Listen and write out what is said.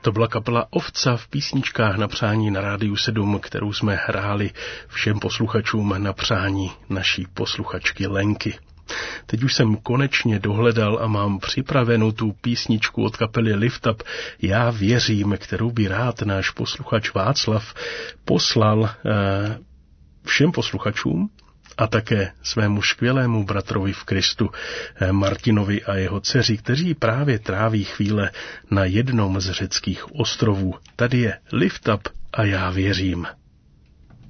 To byla kapela Ovca v písničkách na přání na Rádiu 7, kterou jsme hráli všem posluchačům na přání naší posluchačky Lenky. Teď už jsem konečně dohledal a mám připravenou tu písničku od kapely Lift Up Já věřím, kterou by rád náš posluchač Václav poslal všem posluchačům a také svému skvělému bratrovi v Kristu Martinovi a jeho dceři, kteří právě tráví chvíle na jednom z řeckých ostrovů. Tady je Lift Up a Já věřím.